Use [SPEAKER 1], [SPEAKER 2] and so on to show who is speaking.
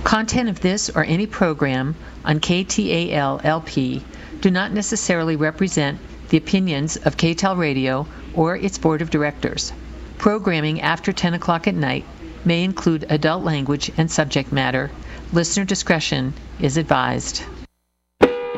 [SPEAKER 1] Content of this or any program on KTAL-LP do not necessarily represent the opinions of KTAL Radio or its board of directors. Programming after 10 o'clock at night may include adult language and subject matter. Listener discretion is advised.